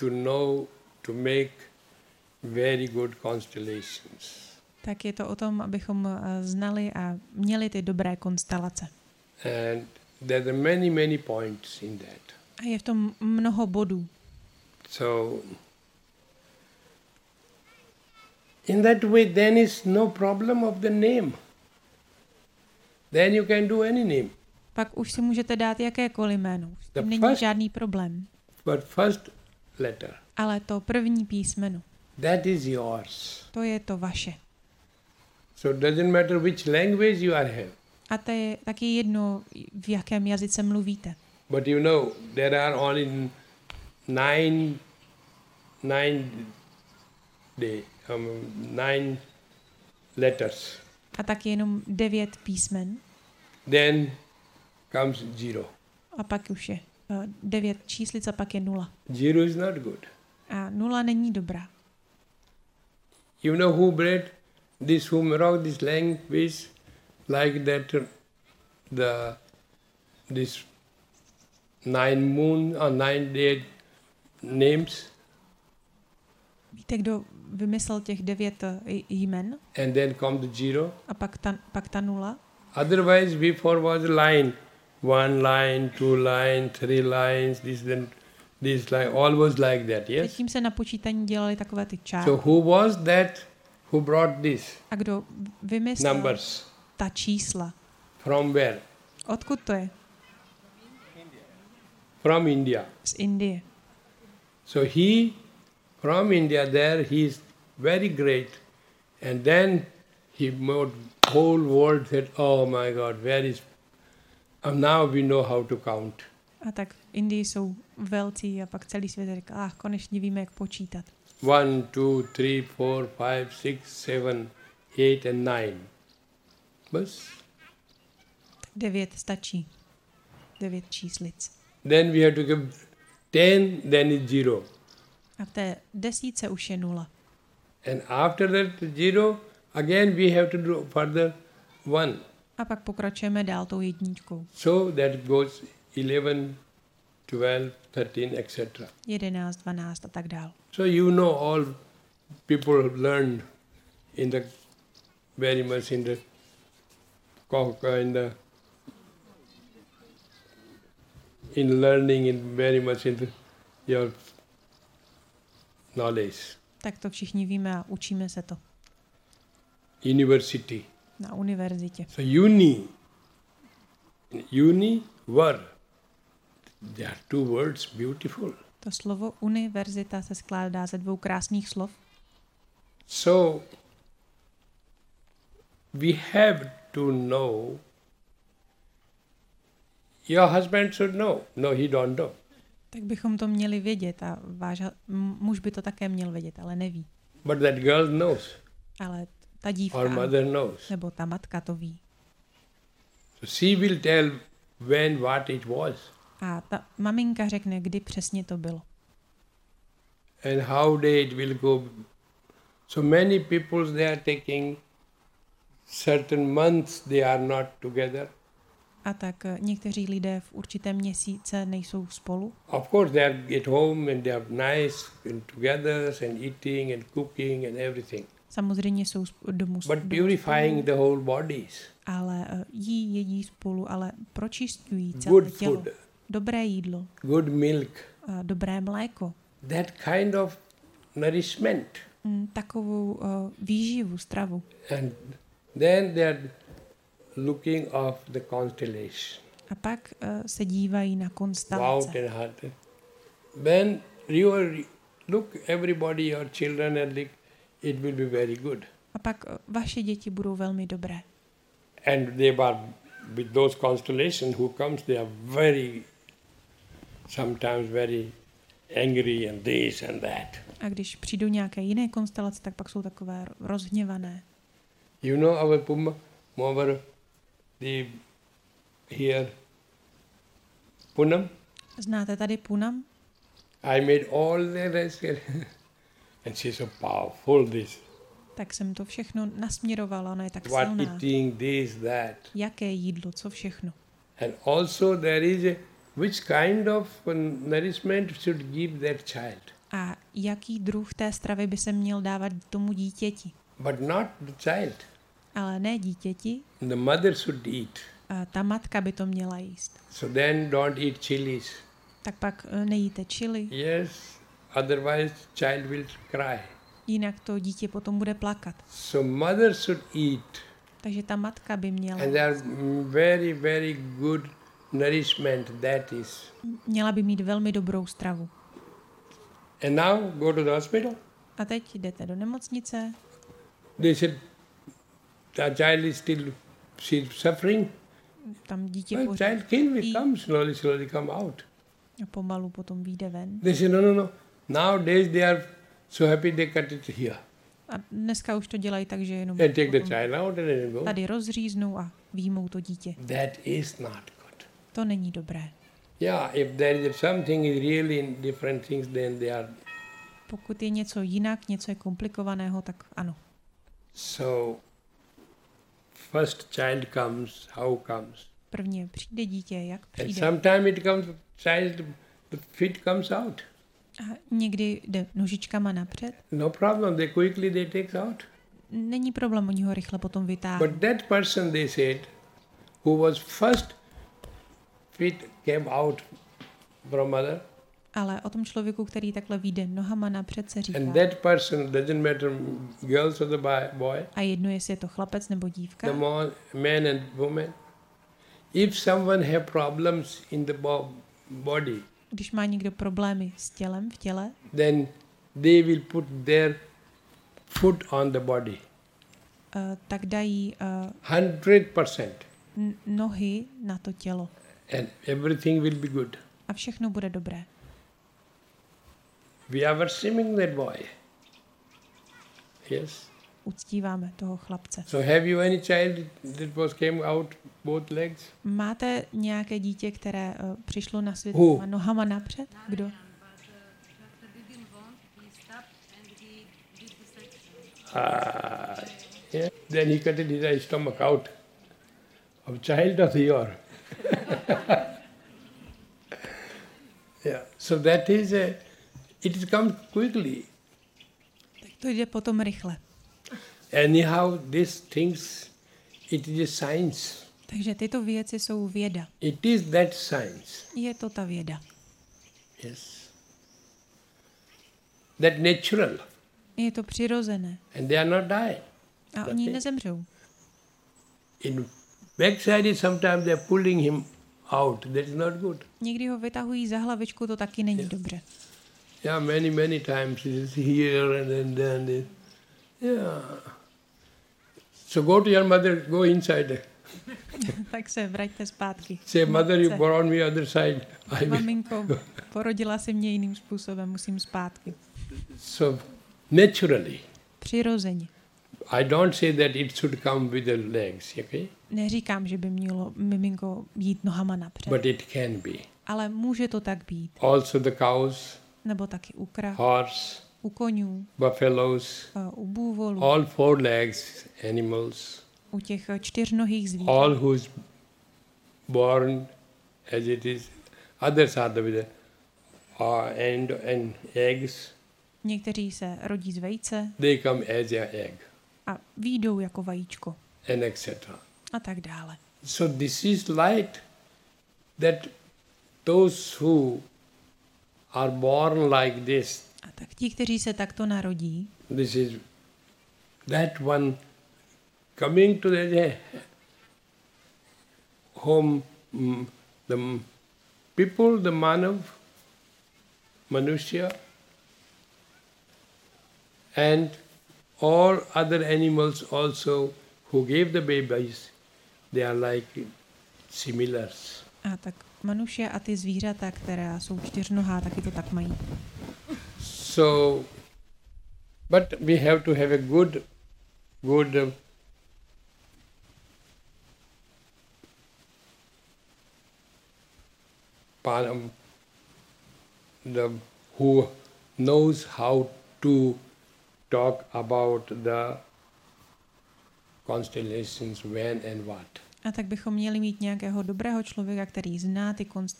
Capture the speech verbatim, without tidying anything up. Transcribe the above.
to know, to make very good constellations. Tak je to o tom, abychom eh, znali a měli ty dobré konstelace. And there are many, many points in that. A je v tom mnoho bodů. So, in that way, then is no problem of the name. Then you can do any name. Pak už si můžete dát jakékoliv jméno. S tím The není first- žádný problém. But first letter, Ale to první písmeno, that is yours. to je to vaše. So it doesn't matter which language you are have. A to je taky jedno, v jakém jazyce mluvíte. But you know, there are only nine, nine day, um, nine letters. A tak jenom devět písmen Then comes zero. a pak už je uh, devět číslic a pak je nula. Zero is not good. A nula není dobrá. You know who bred this, who wrote this language like that, uh, the this nine moon or nine day names, Víte, kdo vymyslel těch devět uh, jmen and then come the zero. a pak ta, pak ta nula? Otherwise, before was a line, one line, two line, three lines. This then, this line, all was like that. Yes. Předtím se na počítání dělali takové ty čárky. So who was that? Who brought this A kdo vymyslel numbers? ta čísla? From where? Odkud to je? From India. Z Indie. So he, from India, there he is very great, and then he made whole world said, "Oh my God, where is?" And now we know how to count. A tak v Indii jsou velcí a pak celý svět říká, ah, konečně víme, jak počítat. One, two, three, four, five, six, seven, eight, and nine. Bas. Devět stačí. Devět číslic. Then we have to give ten, then is zero. A v té desítce už je nula. And after that zero, again we have to do further one. A pak pokračujeme dál tou jedničkou. So that goes eleven, twelve, thirteen, et cetera. Jedenáct, dvanáct a tak dál. So you know all people learn in the very much in the in the in learning in very much in the, your knowledge. Tak to všichni víme a učíme se to University. na univerzitě. So uni, uni, were. There are two words, beautiful. To slovo univerzita se skládá ze dvou krásných slov. So we have to know. Your husband should know. No, he don't know. Tak bychom to měli vědět a váš ha- m- muž by to také měl vědět, ale neví. But that girl knows. Ale ta dívka Or mother knows. nebo ta matka to ví. So she will tell when, what it was. A ta maminka řekne, kdy přesně to bylo. And how day it will go. So many people, they are taking certain months, they are not together. A tak eh, někteří lidé v určitém měsíce nejsou spolu. Of course, they are at home and they are nice and together and eating and cooking and everything. Samozřejmě jsou sp- domů, But domů purifying spolu, the whole bodies. ale eh, jí, jedí spolu, ale pročišťují celé Good tělo. food, Dobré jídlo, good milk, eh, dobré mléko, that kind of nourishment. mm, takovou uh, výživu, stravu. And then they are looking of the constellation. A pak uh, se dívají na Out konstelace. and heart. When you are, look, everybody, your children, and like, it will be very good. A pak uh, vaše děti budou velmi dobré. And they are, with those constellations who comes, they are very, sometimes very angry and this and that. A když přijdou nějaké jiné konstelace, tak pak jsou takové rozhněvané. You know our Puma, our, the, here, Punam? Znáte tady Punam? I made all the rest. And she's so powerful, this. Tak jsem to všechno nasměrovala, ona je tak What silná. eating, this, that. Jaké jídlo, co všechno. And also there is a, which kind of nourishment should give that child. A jaký druh té stravy by se měl dávat tomu dítěti? But not the child. Ale ne dítěti. The mother should eat. A ta matka by to měla jíst. So then don't eat chilies. Tak pak eh, nejíte chili. Yes, otherwise child will cry. Jinak to dítě potom bude plakat. So mother should eat. Takže ta matka by měla. And there's very, very good nourishment that is. Měla by mít velmi dobrou stravu. And now go to the hospital. A teď jdete do nemocnice. They said the child is still she's suffering. Tam dítě Well, pořád child can jí come slowly, slowly come out. a pomalu potom vyjde ven. They said no, no, no. Nowadays they are so happy they cut it here A dneska už to dělají tak, že jenom and take the potom child out and then go. tady rozříznou a výjmou to dítě. That is not good. To není dobré. Yeah, if there is something is really in different things, then they are. Pokud je něco jinak, něco je komplikovaného, tak ano. So, first child comes, how comes? Prvně přijde dítě, jak And přijde. sometimes it comes, child, the feet comes out. A někdy jde nožičkama napřed. No problem, they quickly they take out. Není problém, oni ho rychle potom vytáhnou. But that person, they said, who was first feet came out from mother, Ale o tom člověku, který takhle vyjde nohama napřed, se říká. and that person doesn't matter girls or the boy, boy A jedno, jestli je to chlapec nebo the dívka. man, man and woman. If someone have problems in the bo- body, Když má někdo problémy s tělem, v těle, then they will put their foot on the body. uh, tak dají uh, Hundred percent, n- nohy na to tělo. and everything will be good. A všechno bude dobré. We are worshiping that boy. Yes. Uctíváme toho chlapce. So have you any child that was came out both legs? Máte nějaké dítě, které uh, přišlo na svět Who? a nohama napřed? Kdo? Ah, yeah. Then he cut his stomach out of child of your. Yeah. So that is a. It comes quickly. Tak to jde potom rychle. Anyhow, these things, it is a science. Takže tyto věci jsou věda. It is that science. Je to ta věda. Yes. That natural. Je to přirozené. And they are not dying. A oni nezemřou. In backside is sometimes they are pulling him out. That is not good. Někdy ho vytahují za hlavičku, to taky není dobře. Yeah, many, many times it is here and then then it. Yeah. So go to your mother, go inside. Tak se vraťte zpátky. Say, mother, you Matce. brought me other side. I will. Maminko, porodila si mě jiným způsobem, musím zpátky. So naturally, Přirozeně. I don't say that it should come with the legs, okay? Neříkám, že by mělo miminko jít nohama napřed, But it can be. ale může to tak být. Also the cows, Nebo taky u krav, horse, u konňů, buffaloes, u bůvolů, all four legs animals, u těch čtyřnohých zvířat. all who's born as it is. Others are the with the uh, and and eggs. Někteří se rodí z vejce They come as a egg a výjdou jako vajíčko and et cetera. a tak dále. So this is light that those who are born like this, A tak ti, kteří se takto narodí, this is that one coming to the home, mm, the people, the manav, manushya, and all other animals also who gave the babies, they are like similars. a tak manuše a ty zvířata, která jsou čtyřnohá, taky to tak mají. So, but we have to have a good, good uh, pan- the who knows how to talk about the constellations, when and what. A tak bychom měli mít nějakého dobrého člověka, který zná ty konst-